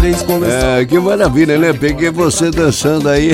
Que maravilha, né? Peguei você dançando aí.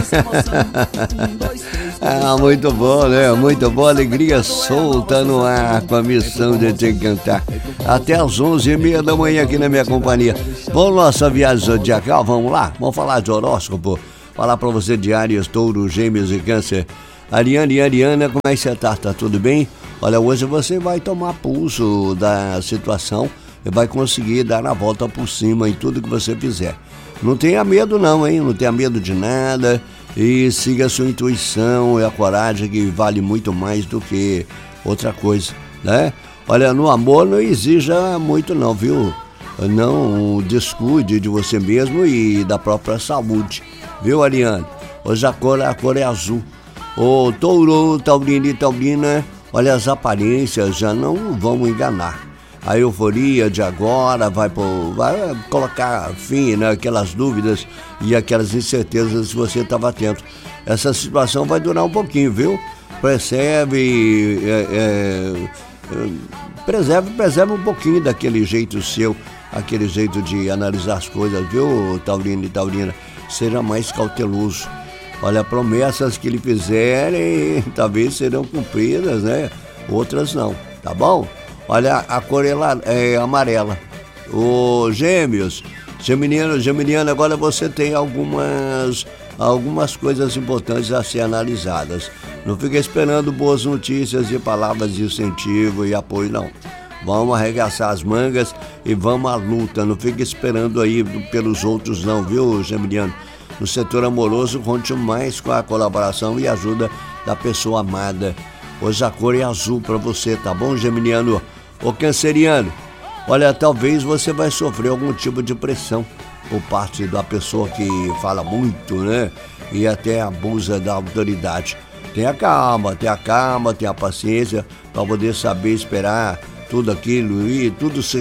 Muito bom, né? Muito bom, alegria solta no ar com a missão de te cantar. Até às 11h30 da manhã aqui na minha companhia. Vamos nossa viagem zodiacal, vamos lá? Vamos falar de horóscopo. Falar pra você de Áries, Touro, Gêmeos e Câncer. Ariana, como é que você tá? Tá tudo bem? Olha, hoje você vai tomar pulso da situação e vai conseguir dar a volta por cima em tudo que você fizer. Não tenha medo não, hein? Não tenha medo de nada e siga a sua intuição e a coragem, que vale muito mais do que outra coisa, né? Olha, no amor não exija muito não, viu? Não descuide de você mesmo e da própria saúde, viu, Ariane? Hoje a cor é azul. Ô Touro, Taurino e Taurina, olha, as aparências já não vão enganar. A euforia de agora vai colocar fim naquelas dúvidas e aquelas incertezas que você estava tendo. Essa situação vai durar um pouquinho, viu? Preserve um pouquinho daquele jeito seu, aquele jeito de analisar as coisas, viu, Taurino e Taurina? Seja mais cauteloso. Olha, promessas que lhe fizerem talvez serão cumpridas, né? Outras não, tá bom? Olha, a cor é amarela. Ô Gêmeos, Geminiano, agora você tem algumas coisas importantes a ser analisadas. Não fica esperando boas notícias e palavras de incentivo e apoio, não. Vamos arregaçar as mangas e vamos à luta. Não fica esperando aí pelos outros, não, viu, Geminiano? No setor amoroso, conte mais com a colaboração e ajuda da pessoa amada. Hoje a cor é azul para você, tá bom, Geminiano? Ô Canceriano, olha, talvez você vai sofrer algum tipo de pressão por parte da pessoa que fala muito, né? E até abusa da autoridade. Tenha calma, tenha paciência para poder saber esperar tudo aquilo e tudo se